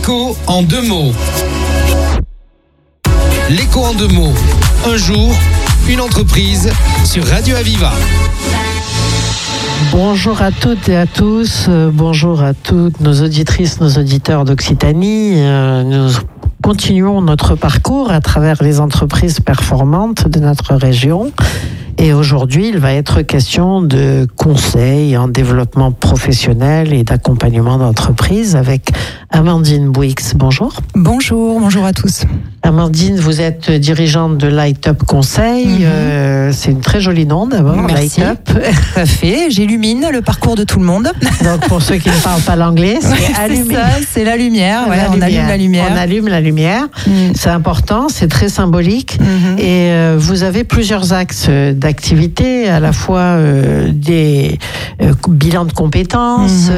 L'écho en 2 mots. L'écho en 2 mots. Un jour, une entreprise sur Radio Aviva. Bonjour à toutes et à tous, bonjour à toutes nos auditrices, nos auditeurs d'Occitanie. Nous continuons notre parcours à travers les entreprises performantes de notre région. Et aujourd'hui, il va être question de conseils en développement professionnel et d'accompagnement d'entreprise avec Amandine Bouix. Bonjour. Bonjour à tous. Amandine, vous êtes dirigeante de Light Up Conseil. C'est une très jolie nom d'abord, Merci. Light Up. Tout à fait. J'illumine le parcours de tout le monde. Donc pour ceux qui ne parlent pas l'anglais, c'est allumer. C'est la lumière. Ouais, on allume la lumière. On allume la lumière. C'est important, c'est très symbolique. Et vous avez plusieurs axes d'activité, à la fois des bilans de compétences,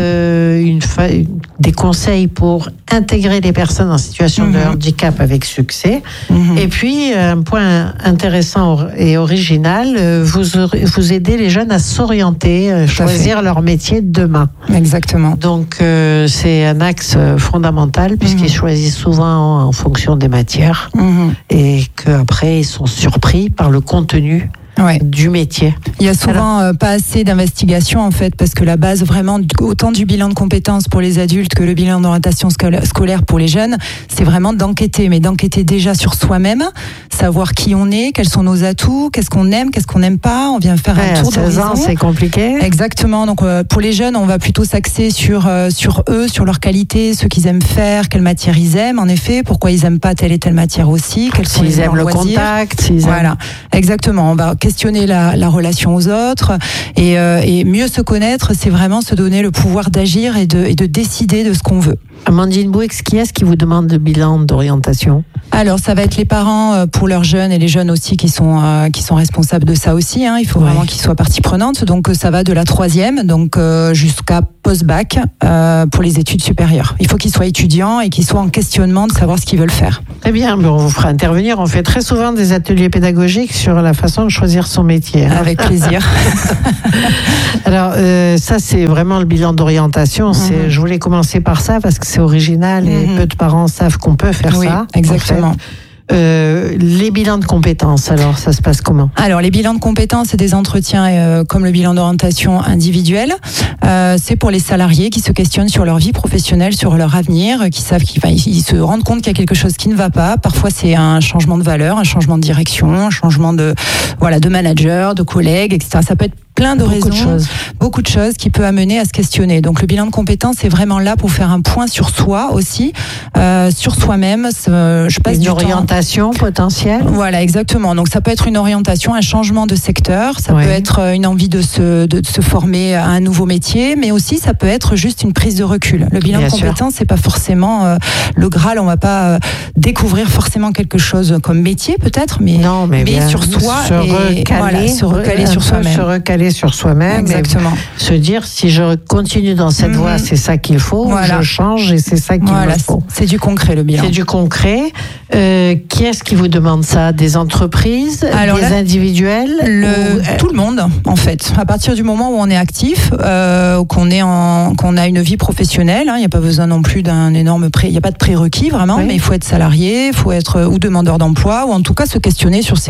des conseils pour intégrer les personnes en situation de handicap avec succès. Et puis, un point intéressant et original, vous aidez les jeunes à s'orienter, choisir leur métier de demain. Exactement. Donc, c'est un axe fondamental puisqu'ils choisissent souvent en fonction des matières et qu'après, ils sont surpris par le contenu du métier. Il y a souvent pas assez d'investigation en fait, parce que la base vraiment, autant du bilan de compétences pour les adultes que le bilan d'orientation scolaire pour les jeunes, c'est vraiment d'enquêter, mais d'enquêter déjà sur soi-même, savoir qui on est, quels sont nos atouts, qu'est-ce qu'on aime, qu'est-ce qu'on n'aime pas. On vient faire un tour d'horizon. 16 ans, c'est compliqué. Exactement. Donc pour les jeunes, on va plutôt s'axer sur eux, sur leurs qualités, ce qu'ils aiment faire, quelle matière ils aiment, en effet, pourquoi ils aiment pas telle et telle matière aussi, quels sont s'ils aiment le loisirs. Contact, voilà, exactement. On va questionner la relation aux autres et mieux se connaître, c'est vraiment se donner le pouvoir d'agir et de décider de ce qu'on veut. Amandine Bouix, qui est-ce qui vous demande le bilan d'orientation ? Alors ça va être les parents pour leurs jeunes et les jeunes aussi qui sont responsables de ça aussi. Il faut vraiment qu'ils soient partie prenante. Donc ça va de la 3e donc jusqu'à post-bac pour les études supérieures. Il faut qu'ils soient étudiants et qu'ils soient en questionnement de savoir ce qu'ils veulent faire. Très bien, on vous fera intervenir. On fait très souvent des ateliers pédagogiques sur la façon de choisir son métier. Avec plaisir. Alors ça c'est vraiment le bilan d'orientation. Je voulais commencer par ça parce que c'est original et peu de parents savent qu'on peut faire ça. Exactement. Les bilans de compétences, alors ça se passe comment ? Alors les bilans de compétences, c'est des entretiens comme le bilan d'orientation individuel. C'est pour les salariés qui se questionnent sur leur vie professionnelle, sur leur avenir, qui savent qu'ils se rendent compte qu'il y a quelque chose qui ne va pas. Parfois c'est un changement de valeur, un changement de direction, un changement de manager, de collègues, etc. Ça peut être plein de raisons, beaucoup de choses qui peut amener à se questionner. Donc le bilan de compétences c'est vraiment là pour faire un point sur soi aussi, sur soi-même. Je passe une orientation potentielle. Voilà, exactement. Donc ça peut être une orientation, un changement de secteur, ça peut être une envie de se former à un nouveau métier, mais aussi ça peut être juste une prise de recul. Le bilan de compétences c'est pas forcément le Graal. On va pas découvrir forcément quelque chose comme métier peut-être, mais sur soi se recaler sur soi-même. Se recaler sur soi-même. Exactement. Se dire si je continue dans cette voie, c'est ça qu'il faut. Je change et c'est ça qu'il me faut. C'est du concret le bilan. C'est du concret. Qui est-ce qui vous demande ça ? Des entreprises, des individuels, tout le monde en fait. À partir du moment où on est actif, qu'on a une vie professionnelle, il n'y a pas besoin non plus d'un énorme il n'y a pas de prérequis vraiment, mais il faut être salarié, il faut être ou demandeur d'emploi ou en tout cas se questionner sur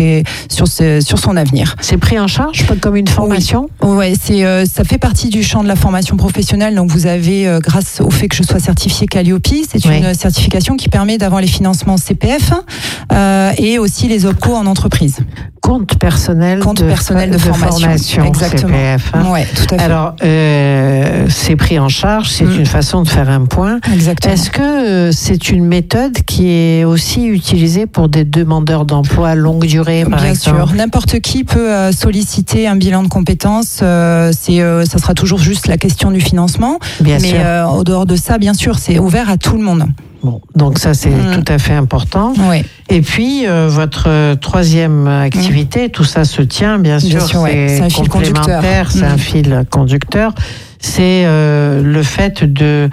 son avenir. C'est pris en charge comme une formation ? Oui, ça fait partie du champ de la formation professionnelle. Donc vous avez, grâce au fait que je sois certifiée Calliope, c'est une certification qui permet d'avoir les financements CPF et aussi les OPCO en entreprise. Compte personnel de formation. Exactement. CPF, Ouais, tout à fait. Alors, c'est pris en charge, c'est une façon de faire un point. Exactement. Est-ce que c'est une méthode qui est aussi utilisée pour des demandeurs d'emploi longue durée, par exemple ? Bien sûr, n'importe qui peut solliciter un bilan de compétences. Ça sera toujours juste la question du financement. Mais au dehors de ça, bien sûr, c'est ouvert à tout le monde. Bon, donc ça c'est tout à fait important. Oui. Et puis votre troisième activité, tout ça se tient bien sûr, c'est un fil conducteur. C'est un fil conducteur. C'est le fait de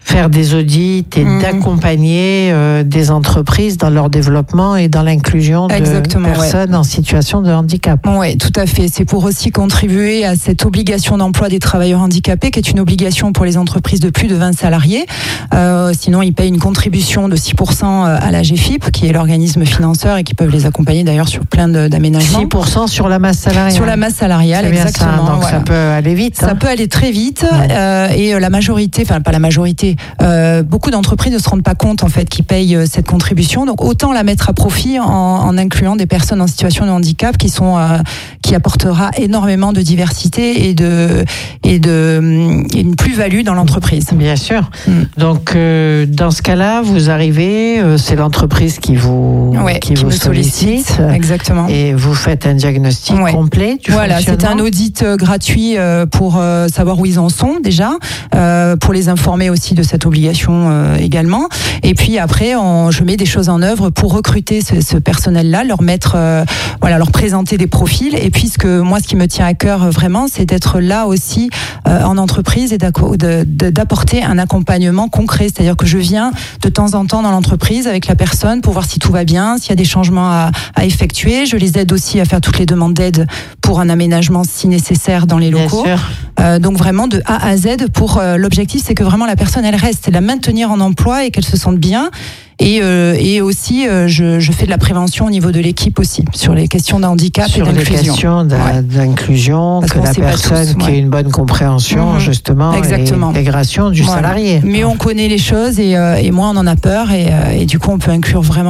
faire des audits et d'accompagner des entreprises dans leur développement et dans l'inclusion de personnes en situation de handicap. Oui, tout à fait. C'est pour aussi contribuer à cette obligation d'emploi des travailleurs handicapés, qui est une obligation pour les entreprises de plus de 20 salariés. Sinon, ils payent une contribution de 6% à la GFIP, qui est l'organisme financeur et qui peuvent les accompagner d'ailleurs sur plein d'aménagements. 6% sur la masse salariale. Sur la masse salariale, exactement. Ça. Donc ça peut aller vite. Ça peut aller très vite. Et la majorité, enfin pas la majorité, beaucoup d'entreprises ne se rendent pas compte en fait qu'ils payent cette contribution. Donc autant la mettre à profit en incluant des personnes en situation de handicap qui apportera énormément de diversité et une plus-value dans l'entreprise. Bien sûr. Donc dans ce cas-là, vous arrivez, c'est l'entreprise qui vous sollicite. Exactement. Et vous faites un diagnostic complet du fonctionnement. C'est un audit gratuit pour savoir où ils en sont déjà, pour les informer aussi de cette obligation également. Et puis après, je mets des choses en œuvre pour recruter ce personnel-là, leur présenter des profils. Et puis ce qui me tient à cœur vraiment, c'est d'être là aussi en entreprise et d'apporter un accompagnement concret. C'est-à-dire que je viens de temps en temps dans l'entreprise avec la personne pour voir si tout va bien, s'il y a des changements à effectuer. Je les aide aussi à faire toutes les demandes d'aide pour un aménagement si nécessaire dans les locaux. Bien sûr. Donc vraiment de A à Z, pour l'objectif, c'est que vraiment la personne elle reste, c'est la maintenir en emploi et qu'elle se sente bien. Et aussi, je fais de la prévention au niveau de l'équipe aussi, sur les questions de handicap et d'inclusion. Sur les questions d'inclusion, que la personne qui ait une bonne compréhension, justement, et l'intégration du salarié. Mais on connaît les choses et moins on en a peur et du coup on peut inclure vraiment